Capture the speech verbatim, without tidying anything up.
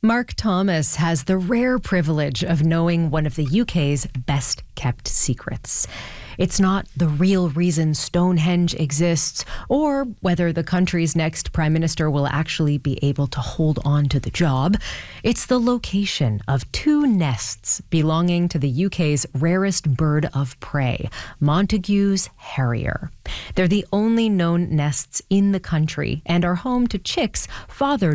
Mark Thomas has the rare privilege of knowing one of the U K's best kept secrets. It's not the real reason Stonehenge exists or whether the country's next prime minister will actually be able to hold on to the job. It's the location of two nests belonging to the U K's rarest bird of prey, Montagu's harrier. They're the only known nests in the country and are home to chicks fathered